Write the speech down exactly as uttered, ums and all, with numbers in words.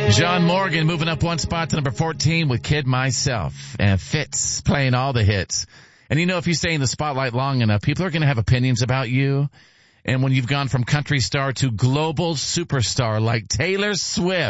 John Morgan moving up one spot to number fourteen with Kid Myself. And Fitz playing all the hits. And you know, if you stay in the spotlight long enough, people are going to have opinions about you. And when you've gone from country star to global superstar like Taylor Swift,